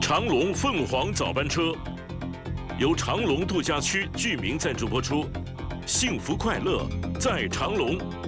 长隆凤凰早班车由长隆度假区居民赞助播出，幸福快乐在长隆。